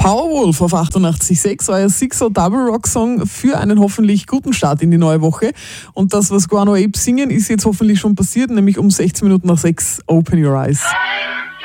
Powerwolf auf 88.6, euer Sixer Double Rock Song für einen hoffentlich guten Start in die neue Woche. Und das, was Guano Apes singen, ist jetzt hoffentlich schon passiert, nämlich um 16 Minuten nach 6, Open Your Eyes.